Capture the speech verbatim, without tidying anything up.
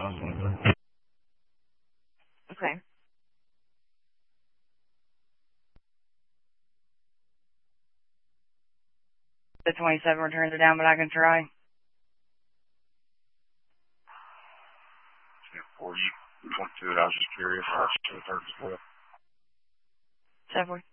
Okay. The twenty-seven returns are down, but I can try. Yeah, forty, twenty-two, I was just curious. I was just third as well. Seven.